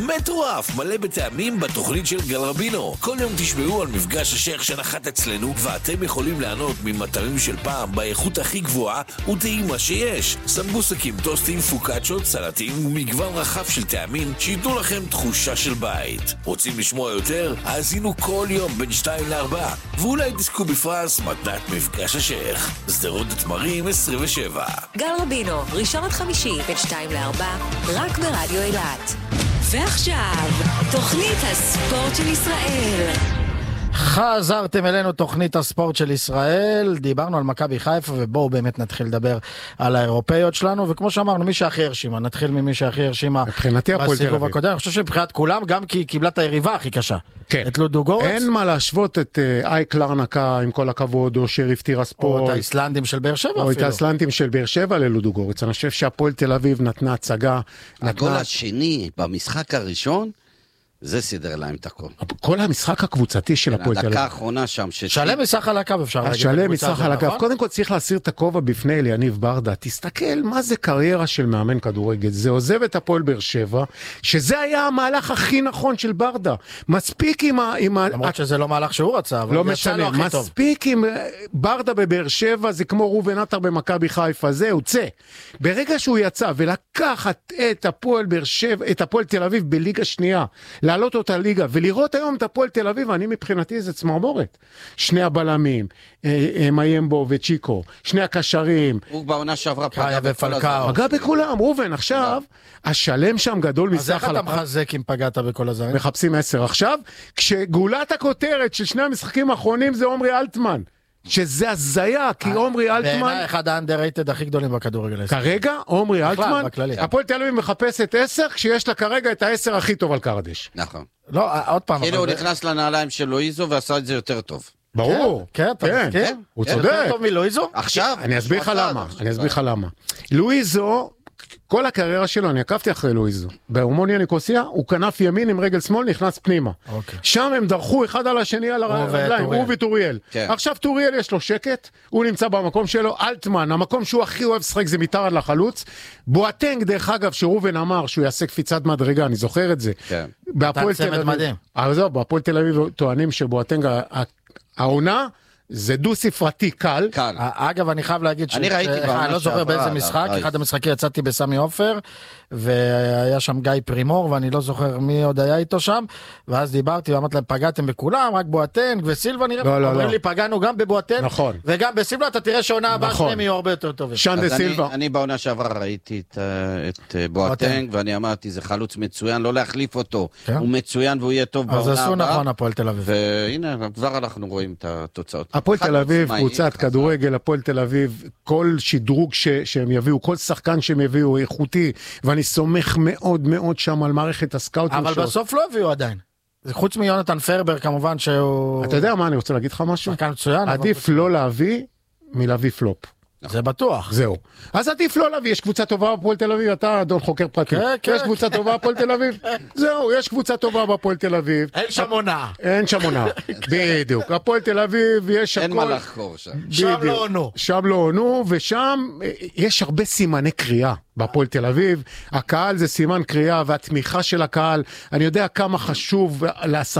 מטורף, מלא בטעמים בתוכנית של גל רבינו. כל יום תשמעו על מפגש השייך שנחת אצלנו, ואתם יכולים ליהנות ממטעמים של פעם באיכות הכי גבוהה וטעימה שיש. סמבוסקים, טוסטים, פוקאצ'ות, סלטים ומגוון רחב של טעמים שייתנו לכם תחושה של בית. רוצים לשמוע יותר? האזינו כל יום בין 2-4, ואולי תזכו בפרס מתנת מפגש השייך. שדרות התמרים 27. גל רבינו, ראשון עד חמישי בין 2-4, רק ברדיו אילת. ועכשיו, תוכנית הספורט של ישראל. חזרתם אלינו, תוכנית הספורט של ישראל. דיברנו על מכבי חיפה, ובואו באמת נתחיל לדבר על האירופאיות שלנו. וכמו שאמרנו, מי שהכי הרשימה, נתחיל ממי שהכי הרשימה בסיבוב הקודם. אני חושב שבחיית כולם, גם כי היא קיבלה את היריבה הכי קשה, כן. את לודוגורץ. אין מה להשוות את אייק לרנקה, עם כל הכבוד, או שריף טירספול, או את האיסלנדים של באר שבע, או את האיסלנדים של באר שבע ללודוגורץ. אני חושב שהפועל תל אביב נתנה הצגה. הגול השני במשחק הראשון, זה סידר להם את הכל. כל המשחק הקבוצתי של הפועל תל אביב. הדקה האחרונה שם. שלם משחק על הקו, אפשר להגיד. שלם משחק על הקו. קודם כל צריך להסיר את הכובע בפני אליניב ברדה. תסתכל מה זה קריירה של מאמן כדורגל. זה עוזב את הפועל באר שבע, שזה היה המהלך הכי נכון של ברדה. מספיק עם למרות שזה לא מהלך שהוא רצה, אבל לא משנה. מספיק עם ברדה בבאר שבע, זה כמו רובן עטר במכבי חיפה. זהו, צא. ברגע שהוא יצא ולקחת את הפועל באר שבע, את הפועל תל אביב בליגה שנייה, לעלות אותה ליגה, ולראות היום את הפועל תל אביב, אני מבחינתי זה צמרמורת. שני הבלמים, מיימבו וצ'יקו, שני הקשרים. הוא בעונה שעברה פגע בכולם, רובן, עכשיו, השלם שם גדול מסך על הפרק. אז איך אתה מחזק אם פגעת בכל הזרים? מחפשים 10. עכשיו, כשגולת הכותרת של שני המשחקים האחרונים זה עומרי אלטמן. שזה הזיה, כי עומרי אלטמן... בעיניי אחד האנדררייטד הכי גדולים בכדורגל. כרגע, עומרי אלטמן, הפועל תל אביב מחפשת 10, כשיש לה כרגע את ה10 הכי טוב על קרדש. נכון. לא, עוד פעם. כאילו הוא נכנס לנעליים של לואיזו ועשה את זה יותר טוב. ברור. כן, הוא צודק. יותר טוב מלואיזו? עכשיו. אני אסביר לך למה. לואיזו... כל הקריירה שלו, אני עקבתי אחרי לואיזו. בהרמוניה ניקוסיה, הוא כנף ימין עם רגל שמאל, נכנס פנימה. שם הם דרכו אחד על השני על הרגליים, הוא וטוריאל. עכשיו טוריאל יש לו שקט, הוא נמצא במקום שלו, אלטמן, המקום שהוא הכי אוהב שחק זה מתחת לחלוץ. בואטנג, דרך אגב, שרובן אמר שהוא יעשה קפיצת מדרגה, אני זוכר את זה. בהפועל תל אביב. בהפועל תל אביב טוענים שבואטנג העונה זה דו ספרתי קל. אגב, אני חייב להגיד אני לא זוכר באיזה משחק, אחד המשחקים יצאתי בסמי עופר, והיה שם גיא פרימור, ואני לא זוכר מי עוד היה איתו שם, ואז דיברתי ואמרתי להם, פגעתם בכולם, רק בואטנג וסילבה נראה, אומרים לי, פגענו גם בבואטנג, וגם בסילבה, אתה תראה שעונה הבאה שניהם יהיו הרבה יותר טובים. אני בעונה שעברה ראיתי את בואטנג, ואני אמרתי, זה חלוץ מצוין, לא להחליף אותו, הוא מצוין והוא יהיה טוב בעונה הבאה. אז עשו נכון הפועל תל אביב. והנה, כבר אנחנו רואים את התוצאות. הפועל תל אביב, קבוצת כדורגל, הפועל תל אביב, כל שדרוג שהם יביאו, כל שחקן שהם יביאו, איכותי, ואני סומך מאוד מאוד שם על מערכת הסקאוטים. אבל בסוף לא הביאו עדיין. חוץ מיונתן פרבר כמובן שהוא... אתה יודע מה, אני רוצה להגיד לך משהו? שחקן מצוין. עדיף לא להביא מלהביא פלופ. זה בטוח. זהו. אז עדיף לא להביא, יש קבוצה טובה בפועל תל אביב, אתה אדון חוקר פרטי. יש קבוצה טובה בפועל תל אביב? זהו, יש קבוצה טובה בפועל תל אביב. אין שם עונה. אין שם עונה. בדיוק. הפועל תל אביב יש הכל. אין מה לחקור שם. שם לא עונו. שם לא עונו, ושם יש הרבה סימני קריאה. בפועל תל אביב, הקהל זה סימן קריאה, והתמיכה של הקהל, אני יודע כמה חשוב